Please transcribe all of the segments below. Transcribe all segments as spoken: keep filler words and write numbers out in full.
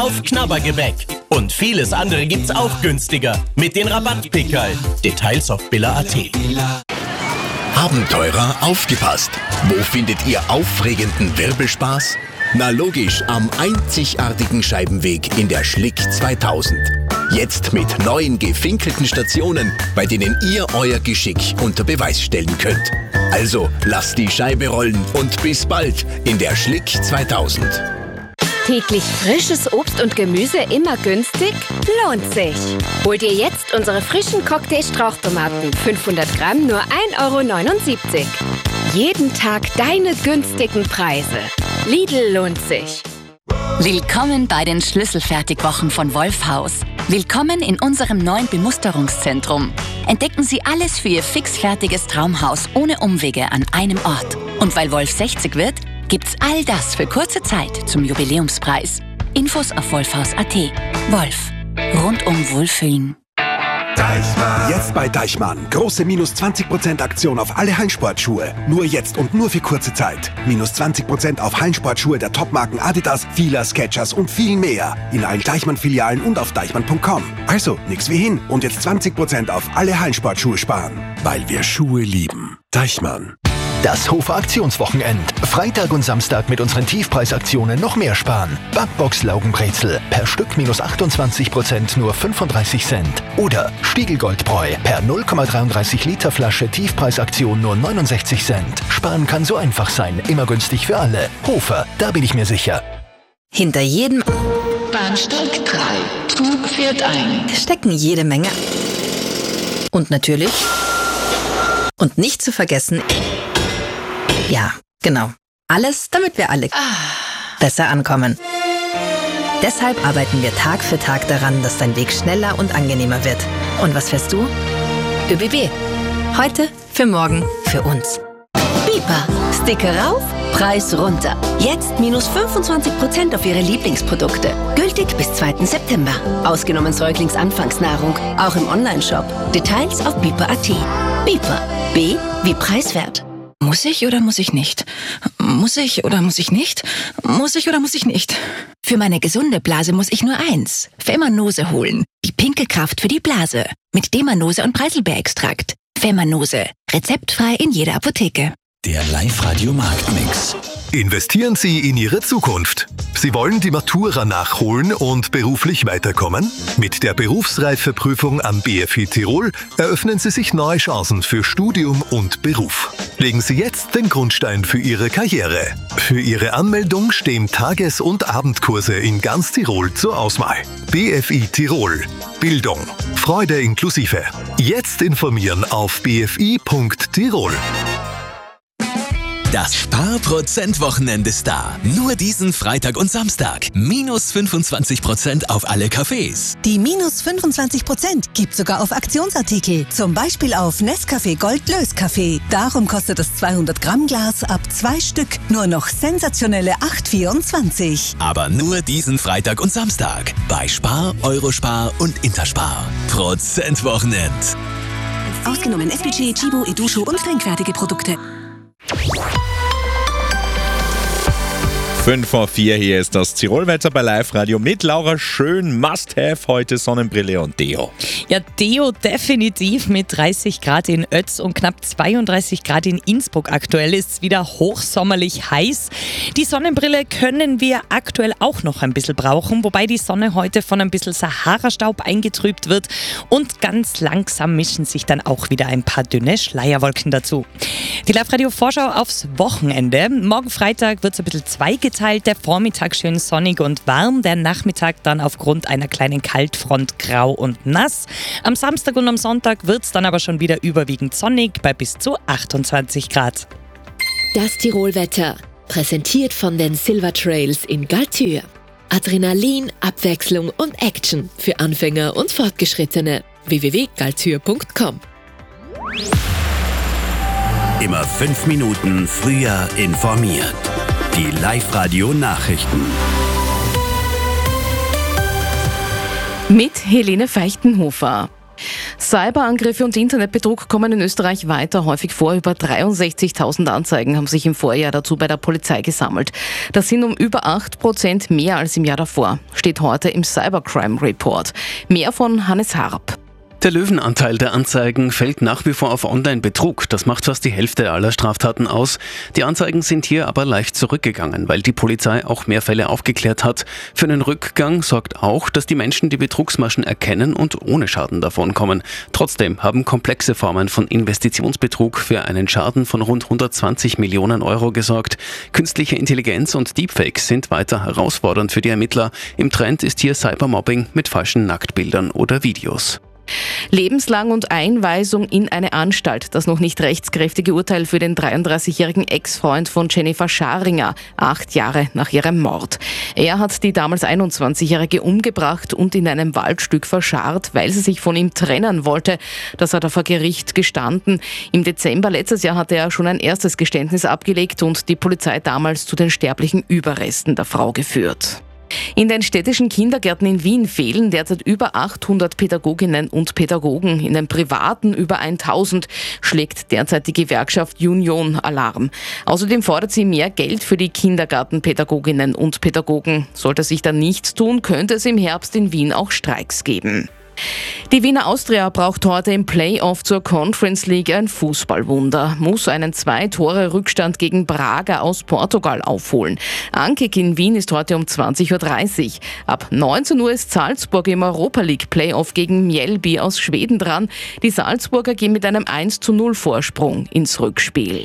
auf Knabbergebäck. Und vieles andere gibt's auch günstiger mit den Rabattpickerl. Details auf billa punkt at. Abenteurer, aufgepasst! Wo findet ihr aufregenden Wirbelspaß? Na logisch, am einzigartigen Scheibenweg in der Schlick zweitausend. Jetzt mit neuen gefinkelten Stationen, bei denen ihr euer Geschick unter Beweis stellen könnt. Also lasst die Scheibe rollen und bis bald in der Schlick zweitausend. Täglich frisches Obst und Gemüse immer günstig? Lohnt sich! Hol dir jetzt unsere frischen Cocktail-Strauchtomaten. fünfhundert Gramm nur ein Euro neunundsiebzig. Jeden Tag deine günstigen Preise. Lidl lohnt sich. Willkommen bei den Schlüsselfertigwochen von Wolfhaus. Willkommen in unserem neuen Bemusterungszentrum. Entdecken Sie alles für Ihr fixfertiges Traumhaus ohne Umwege an einem Ort. Und weil Wolf sechzig wird, gibt's all das für kurze Zeit zum Jubiläumspreis. Infos auf wolfhaus punkt at. Wolf. Rundum Wohlfühlen. Deichmann. Jetzt bei Deichmann. Große minus zwanzig Prozent Aktion auf alle Hallensportschuhe. Nur jetzt und nur für kurze Zeit. Minus zwanzig Prozent auf Hallensportschuhe der Topmarken Adidas, Fila, Skechers und viel mehr. In allen Deichmann-Filialen und auf deichmann punkt com. Also, nix wie hin. Und jetzt zwanzig Prozent auf alle Hallensportschuhe sparen. Weil wir Schuhe lieben. Deichmann. Das Hofer Aktionswochenend. Freitag und Samstag mit unseren Tiefpreisaktionen noch mehr sparen. Backbox Laugenbrezel per Stück minus achtundzwanzig Prozent nur fünfunddreißig Cent. Oder Spiegelgoldbräu per null Komma dreiunddreißig Liter Flasche Tiefpreisaktion nur neunundsechzig Cent. Sparen kann so einfach sein, immer günstig für alle. Hofer, da bin ich mir sicher. Hinter jedem Bahnsteig drei. Zug fährt ein. stecken jede Menge. Und natürlich, und nicht zu vergessen, ja, genau. Alles, damit wir alle besser ankommen. Deshalb arbeiten wir Tag für Tag daran, dass dein Weg schneller und angenehmer wird. Und was fährst du? ÖBB. Heute, für morgen, für uns. Bipa. Sticker rauf, Preis runter. Jetzt minus fünfundzwanzig Prozent auf Ihre Lieblingsprodukte. Gültig bis zweiten September. Ausgenommen Säuglingsanfangsnahrung. Auch im Onlineshop. Details auf bipa punkt at. Bipa. B wie preiswert. Muss ich oder muss ich nicht? Muss ich oder muss ich nicht? Muss ich oder muss ich nicht? Für meine gesunde Blase muss ich nur eins. Femanose holen. Die pinke Kraft für die Blase. Mit Demanose und Preiselbeerextrakt. Femanose. Rezeptfrei in jeder Apotheke. Der Live-Radio-Marktmix. Investieren Sie in Ihre Zukunft. Sie wollen die Matura nachholen und beruflich weiterkommen? Mit der Berufsreifeprüfung am B F I Tirol eröffnen Sie sich neue Chancen für Studium und Beruf. Legen Sie jetzt den Grundstein für Ihre Karriere. Für Ihre Anmeldung stehen Tages- und Abendkurse in ganz Tirol zur Auswahl. B F I Tirol. Bildung. Freude inklusive. Jetzt informieren auf b f i punkt tirol. Das Sparprozent-Wochenende ist da. Nur diesen Freitag und Samstag. Minus fünfundzwanzig Prozent auf alle Cafés. Die minus fünfundzwanzig Prozent gibt sogar auf Aktionsartikel. Zum Beispiel auf Nescafé Gold Löskaffee. Darum kostet das zweihundert Gramm Glas ab zwei Stück nur noch sensationelle acht vierundzwanzig. Aber nur diesen Freitag und Samstag. Bei Spar, Eurospar und Interspar. Prozent-Wochenend. Ausgenommen S P G, Chibo, Edusho und trinkfertige Produkte. fünf vor vier, hier ist das Tirolwetter bei Live Radio mit Laura Schön. Must-have heute Sonnenbrille und Deo. Ja, Deo definitiv mit dreißig Grad in Ötz und knapp zweiunddreißig Grad in Innsbruck. Aktuell ist es wieder hochsommerlich heiß. Die Sonnenbrille können wir aktuell auch noch ein bisschen brauchen, wobei die Sonne heute von ein bisschen Sahara-Staub eingetrübt wird und ganz langsam mischen sich dann auch wieder ein paar dünne Schleierwolken dazu. Die Live-Radio-Vorschau aufs Wochenende. Morgen Freitag wird es ein bisschen zweigeteilt. Der Vormittag schön sonnig und warm, der Nachmittag dann aufgrund einer kleinen Kaltfront grau und nass. Am Samstag und am Sonntag wird es dann aber schon wieder überwiegend sonnig bei bis zu achtundzwanzig Grad. Das Tirolwetter, präsentiert von den Silver Trails in Galtür. Adrenalin, Abwechslung und Action für Anfänger und Fortgeschrittene. w w w punkt galtür punkt com. Immer fünf Minuten früher informiert. Die Live-Radio-Nachrichten. Mit Helene Feichtenhofer. Cyberangriffe und Internetbetrug kommen in Österreich weiter häufig vor. Über dreiundsechzigtausend Anzeigen haben sich im Vorjahr dazu bei der Polizei gesammelt. Das sind um über acht Prozent mehr als im Jahr davor, steht heute im Cybercrime Report. Mehr von Hannes Harp. Der Löwenanteil der Anzeigen fällt nach wie vor auf Online-Betrug. Das macht fast die Hälfte aller Straftaten aus. Die Anzeigen sind hier aber leicht zurückgegangen, weil die Polizei auch mehr Fälle aufgeklärt hat. Für einen Rückgang sorgt auch, dass die Menschen die Betrugsmaschen erkennen und ohne Schaden davonkommen. Trotzdem haben komplexe Formen von Investitionsbetrug für einen Schaden von rund hundertzwanzig Millionen Euro gesorgt. Künstliche Intelligenz und Deepfakes sind weiter herausfordernd für die Ermittler. Im Trend ist hier Cybermobbing mit falschen Nacktbildern oder Videos. Lebenslang und Einweisung in eine Anstalt. Das noch nicht rechtskräftige Urteil für den dreiunddreißigjährigen Ex-Freund von Jennifer Scharinger, acht Jahre nach ihrem Mord. Er hat die damals einundzwanzigjährige umgebracht und in einem Waldstück verscharrt, weil sie sich von ihm trennen wollte. Das hat er vor Gericht gestanden. Im Dezember letztes Jahr hatte er schon ein erstes Geständnis abgelegt und die Polizei damals zu den sterblichen Überresten der Frau geführt. In den städtischen Kindergärten in Wien fehlen derzeit über achthundert Pädagoginnen und Pädagogen. In den privaten über tausend schlägt derzeit die Gewerkschaft Union Alarm. Außerdem fordert sie mehr Geld für die Kindergartenpädagoginnen und Pädagogen. Sollte sich da nichts tun, könnte es im Herbst in Wien auch Streiks geben. Die Wiener Austria braucht heute im Playoff zur Conference League ein Fußballwunder, muss einen Zwei-Tore-Rückstand gegen Braga aus Portugal aufholen. Ankick in Wien ist heute um zwanzig Uhr dreißig. Ab neunzehn Uhr ist Salzburg im Europa League Playoff gegen Mjällby aus Schweden dran. Die Salzburger gehen mit einem eins zu null Vorsprung ins Rückspiel.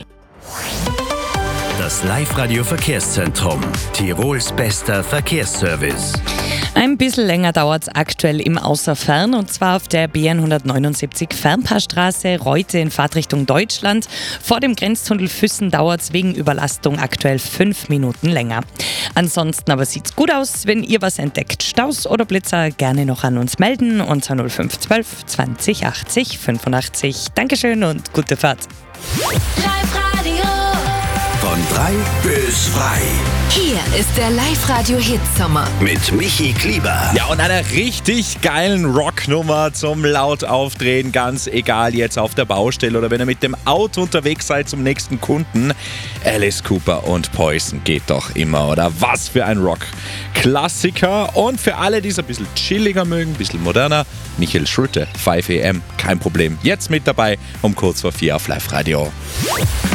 Das Live-Radio-Verkehrszentrum. Tirols bester Verkehrsservice. Ein bisschen länger dauert es aktuell im Außerfern, und zwar auf der B N hundertneunundsiebzig Fernpaarstraße, Reute in Fahrtrichtung Deutschland. Vor dem Grenztunnel Füssen dauert es wegen Überlastung aktuell fünf Minuten länger. Ansonsten aber sieht's gut aus, wenn ihr was entdeckt. Staus oder Blitzer gerne noch an uns melden unter null fünf eins zwei zwanzig achtzig fünfundachtzig. Dankeschön und gute Fahrt. Von drei bis frei. Hier ist der Live-Radio-Hit-Sommer. Mit Michi Klieber. Ja, und einer richtig geilen Rocknummer zum laut aufdrehen. Ganz egal, jetzt auf der Baustelle oder wenn ihr mit dem Auto unterwegs seid zum nächsten Kunden. Alice Cooper und Poison geht doch immer, oder? Was für ein Rock-Klassiker. Und für alle, die es ein bisschen chilliger mögen, ein bisschen moderner, Michael Schröte, fünf A M, kein Problem. Jetzt mit dabei um kurz vor vier auf Live-Radio.